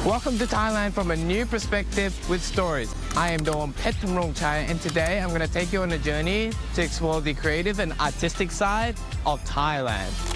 Welcome to Thailand from a new perspective with stories. I am Dom Pettamrongchai, and today I'm going to take you on a journey to explore the creative and artistic side of Thailand.